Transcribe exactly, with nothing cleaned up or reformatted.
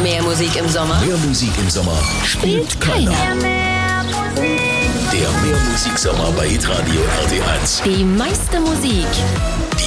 Mehr Musik im Sommer. Mehr Musik im Sommer Spielt keiner. Der Mehr Musik Sommer bei Hitradio R T eins. Die meiste Musik